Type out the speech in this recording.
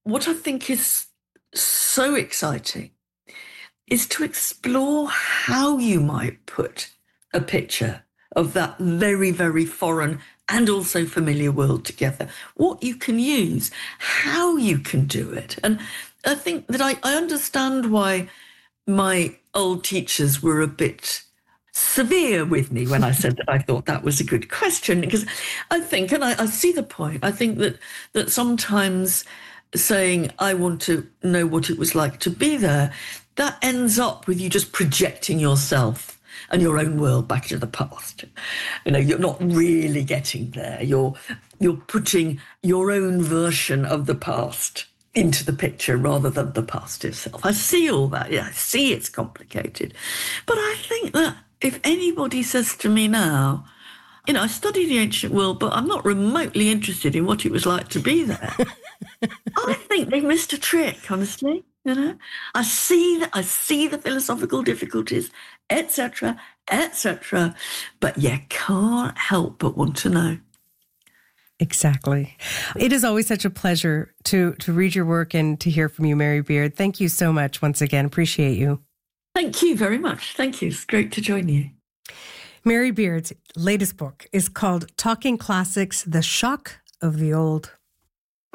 what I think is so exciting is to explore how you might put a picture of that very, very foreign and also familiar world together, what you can use, how you can do it. And I think that I understand why my old teachers were a bit severe with me when I said that I thought that was a good question, because I think, and I see the point, I think that sometimes saying, I want to know what it was like to be there, that ends up with you just projecting yourself and your own world back into the past. You're not really getting there. You're putting your own version of the past into the picture rather than the past itself. I see all that. Yeah, I see it's complicated. But I think that if anybody says to me now, I study the ancient world, but I'm not remotely interested in what it was like to be there, I think they've missed a trick, honestly. I see the philosophical difficulties, etc., etc., but you can't help but want to know. Exactly. It is always such a pleasure to read your work and to hear from you, Mary Beard. Thank you so much once again. Appreciate you. Thank you very much. Thank you. It's great to join you. Mary Beard's latest book is called Talking Classics, The Shock of the Old.